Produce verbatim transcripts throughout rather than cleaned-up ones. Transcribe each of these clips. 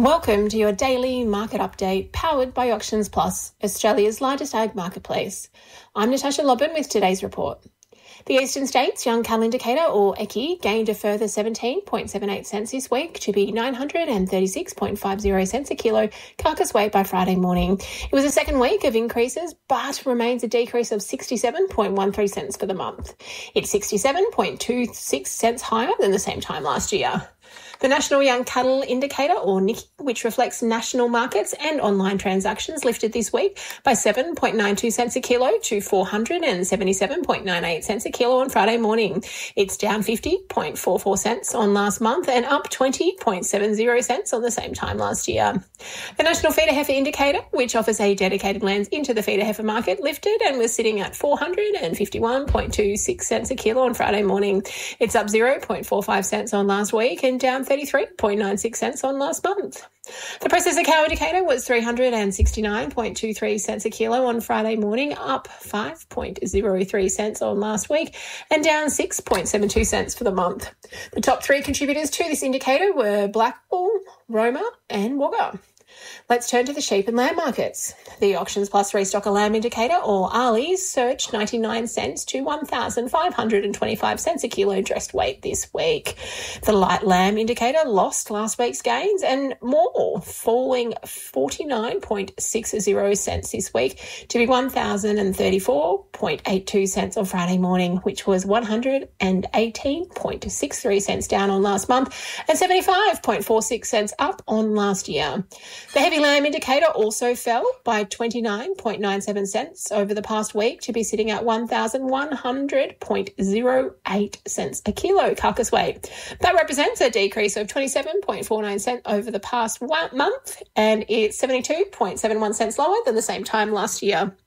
Welcome to your daily market update powered by Auctions Plus, Australia's largest ag marketplace. I'm Natasha Lobban with today's report. The Eastern States Young Cattle Indicator, or E C I, gained a further seventeen point seven eight cents this week to be nine hundred thirty-six point five zero cents a kilo carcass weight by Friday morning. It was a second week of increases, but remains a decrease of sixty-seven point one three cents for the month. It's sixty-seven point two six cents higher than the same time last year. The National Young Cattle Indicator, or N I C I, which reflects national markets and online transactions, lifted this week by seven point nine two cents a kilo to four hundred seventy-seven point nine eight cents a kilo on Friday morning. It's down fifty point four four cents on last month and up twenty point seven zero cents on the same time last year. The National Feeder Heifer Indicator, which offers a dedicated lens into the feeder heifer market, lifted and was sitting at four hundred fifty-one point two six cents a kilo on Friday morning. It's up zero point four five cents on last week and down thirty-three point nine six cents on last month. The Processor Cow Indicator was three hundred sixty-nine point two three cents a kilo on Friday morning, up five point zero three cents on last week and down six point seven two cents for the month. The top three contributors to this indicator were Black Bull, Roma and Wagga. Let's turn to the sheep and lamb markets. The Auctions Plus Restocker Lamb Indicator, or A L I, surged ninety-nine cents to one thousand five hundred twenty-five cents a kilo dressed weight this week. The Light Lamb Indicator lost last week's gains and more, falling forty-nine point six zero cents this week to be one thousand thirty-four point eight two cents on Friday morning, which was one hundred eighteen point six three cents down on last month and seventy-five point four six cents up on last year. The Heavy Lamb Indicator also fell by twenty-nine point nine seven cents over the past week to be sitting at one thousand one hundred point zero eight cents a kilo carcass weight. That represents a decrease of twenty-seven point four nine cents over the past one month, and it's seventy-two point seven one cents lower than the same time last year.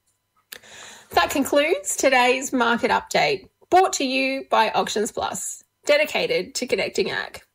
That concludes today's market update, brought to you by Auctions Plus, dedicated to connecting ag.